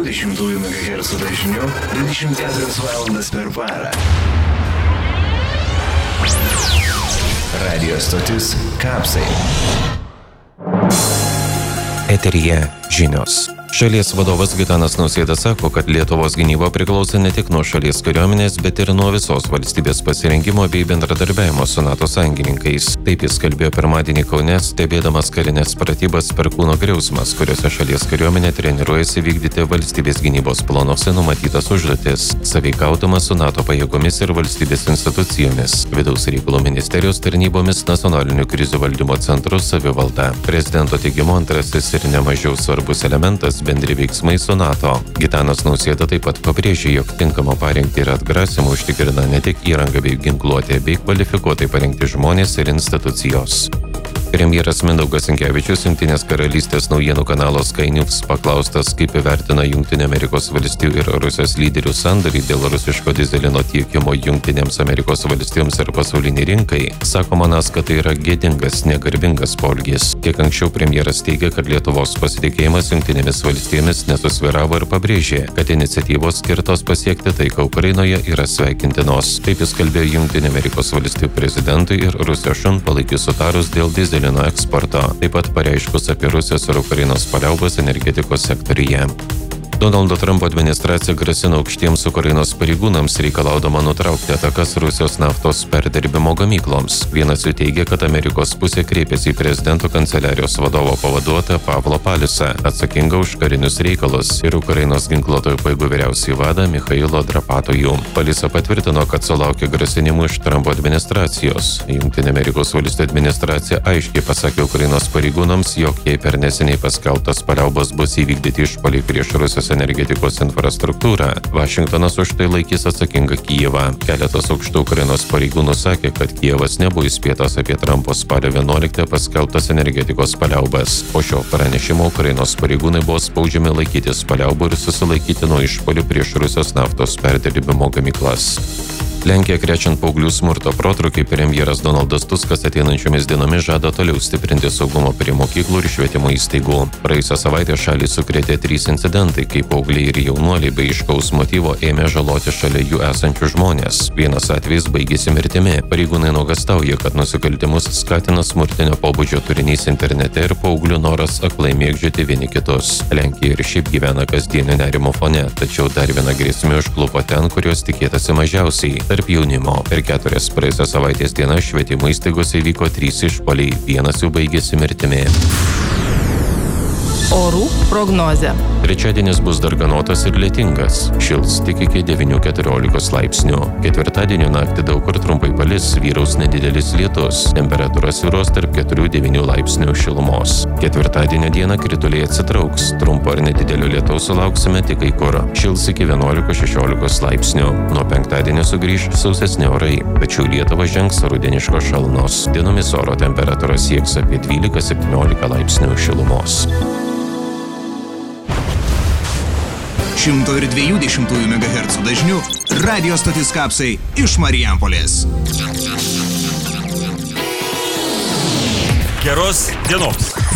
102,20 MHz dažniu 24 valandas per parą. Radio stotis Kapsai. Eteryje žinios. Šalies vadovas Gitanas Nausėda sako, kad Lietuvos gynyba priklauso ne tik nuo šalies kariuomenės, bet ir nuo visos valstybės pasirengimo bei bendradarbiavimo su NATO sąjungininkais. Taip jis kalbėjo pirmadienį Kaune, stebėdamas karinės pratybas Perkūno griausmas, kuriuose šalies kariuomenė treniruojasi vykdyti valstybės gynybos planuose numatytas užduotis, sąveikaudama su NATO pajėgomis ir valstybės institucijomis, vidaus reikalų ministerijos tarnybomis, nacionaliniu krizių valdymo centru, savivalda. Prezidento teigimu antrasis ir nemažiau svarbus elementas bendri veiksmai su NATO. Gitanas Nausėda taip pat pabrėžė, jog tinkamą parengtį ir atgrasimą užtikrina ne tik įranga bei ginkluotė, bei kvalifikuotai parengti žmonės ir institucijos. Premjeras Mindaugas Sinkevičius Jungtinės karalystės naujienų kanalo Sky News paklaustas, kaip įvertina Jungtinių Amerikos valstijų ir Rusijos lyderių sandorį dėl rusiško dyzelino tiekimo Jungtinėms Amerikos valstijoms ir pasauliniai rinkai, sako manas, kad tai yra gėdingas, negarbingas poelgis. Kiek anksčiau premjeras teigė, kad Lietuvos pasitikėjimas Jungtinėmis valstijomis nesusvyravo ir pabrėžė, kad iniciatyvos skirtos pasiekti taiką Ukrainoje yra sveikintinos. Taip jis kalbėjo Jungtinių Amerikos valstijų prezidentui ir Rusijos šun palaikius sutarus dėl dyzelino eksporto, taip pat pareiškus apie Rusijos ir Ukrainos paliaubas energetikos sektoriuje. Donaldo Trumpo administracija grasino aukštiems Ukrainos pareigūnams, reikalaudama nutraukti atakas Rusijos naftos perdirbimo gamykloms. Vienas jų teigia, kad Amerikos pusė kreipėsi į prezidento kanceliarijos vadovo pavaduotoją Pavlo Palisą, atsakingą už karinius reikalus, ir Ukrainos ginkluotojų pajėgų vyriausiąjį vadą Michailo Drapatojų. Palisa patvirtino, kad sulaukė grasinimų iš Trumpo administracijos. Jungtinė Amerikos valstijų administracija aiškiai pasakė Ukrainos pareigūnams, jog jei per neseniai paskelbtas paliaubos bus įvykdyti išpuoliai prieš Rusijos energetikos infrastruktūrą, Vašingtonas už tai laikys atsakingą Kijevą. Keletas aukštų Ukrainos pareigūnų sakė, kad Kijevas nebuvo įspėtas apie Trumpo spalio 11 paskelbtas energetikos paliaubas. Po šio pranešimo Ukrainos pareigūnai buvo spaudžiami laikytis paliaubų ir susilaikyti nuo išpuolių prieš Rusijos naftos perdirbimo gamyklas. Lenkija krečiant paauglių smurto protrūkį, premjeras Donaldas Tuskas ateinančiomis dienomis žada toliau stiprinti saugumą prie mokyklų ir švietimo įstaigų. Praėjusią savaitę šalį sukrėtė 3 incidentai, kai paaugliai ir jaunuoliai be aiškaus motyvo ėmė žaloti šalia jų esančių žmonės. Vienas atvejis baigėsi mirtimi. Pareigūnai nuogąstauja, kad nusikaltimus skatina smurtinio pobūdžio turinys internete ir paauglių noras aklai mėgdžioti vieni kitus. Lenkija ir šiaip gyvena kasdienio nerimo fone, tačiau dar viena grėsmė užklupo ten, kurios tikėtasi mažiausiai. Tarp jaunimo. Per 4 praėjusios savaitės dienas švietimo įstaigose įvyko 3 išpuoliai, vienas jų baigėsi mirtimi. Orų prognozė. Trečiadienis bus darganotas ir lietingas. Šils tik iki 9–14 laipsnių. Ketvirtadienio naktį daug kur trumpai palis, vyraus nedidelis lietus. Temperatūra svyruos tarp 4–9 laipsnių šilumos. Ketvirtadienio dieną krituliai atsitrauks. Trumpo ar nedidelio lietaus sulauksime tik kai kur. Šils iki 11–16 laipsnių. Nuo penktadienio sugrįš sausesni orai, tačiau Lietuvą žengs rudeniškos šalnos. Dienomis oro temperatūra sieks apie 12–17 laipsnių šilumos. 102,20 MHz dažniu radio stotis Kapsai iš Marijampolės. Geros dienos.